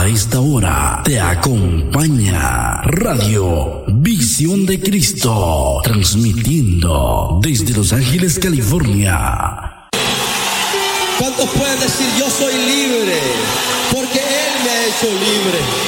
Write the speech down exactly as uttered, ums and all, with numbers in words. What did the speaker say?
esta hora te acompaña Radio Visión de Cristo, transmitiendo desde Los Ángeles, California. ¿Cuántos pueden decir yo soy libre? Porque Él me ha hecho libre.